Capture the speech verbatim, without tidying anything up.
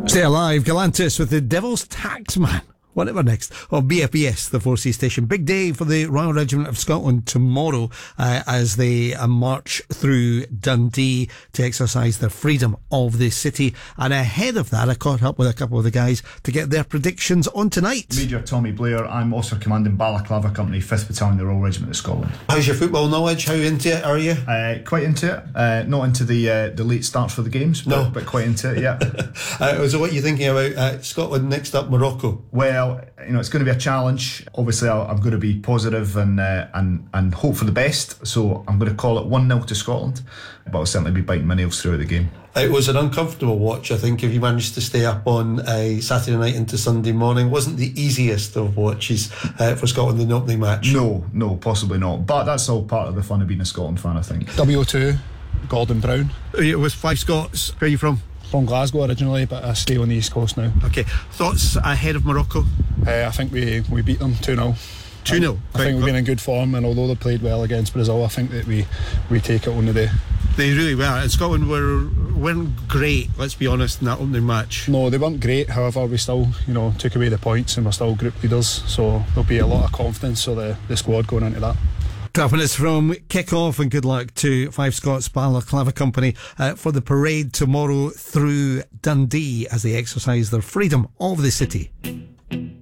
Stay alive, Galantis with the Devil's Taxman. Whatever next. On B F B S, the four C station. Big day for the Royal Regiment of Scotland tomorrow uh, as they uh, march through Dundee to exercise their freedom of the city. And ahead of that, I caught up with a couple of the guys to get their predictions on tonight. Major Tommy Blair, I'm also commanding Balaclava Company, fifth Battalion, the Royal Regiment of Scotland. How's your football knowledge? How into it are you? Uh, quite into it. Uh, not into the uh, the late starts for the games, but, No. but quite into it, yeah. uh, so what are you thinking about uh, Scotland next up, Morocco? Well, you know, it's going to be a challenge. Obviously, I'll, I'm going to be positive and uh, and and hope for the best. So I'm going to call it one nil to Scotland, but I'll certainly be biting my nails throughout the game. It was an uncomfortable watch, I think, if you managed to stay up on a Saturday night into Sunday morning. Wasn't the easiest of watches uh, for Scotland in the opening match. No, no, possibly not. But that's all part of the fun of being a Scotland fan, I think. W O two, Gordon Brown. It was five Scots. Where are you from? From Glasgow originally, but I stay on the East Coast now. Okay. Thoughts ahead of Morocco? Uh, I think we, we beat them two nil. two nil. I think we've been in good form, and although they played well against Brazil, I think that we, we take it on the day. They really were. And Scotland were, weren't great, let's be honest, in that opening match. No, they weren't great. However, we still, you know, took away the points, and we're still group leaders. So there'll be a lot of confidence for the, the squad going into that. Twelve minutes from kick-off, and good luck to Five Scots Balaclava Company uh, for the parade tomorrow through Dundee as they exercise their freedom of the city.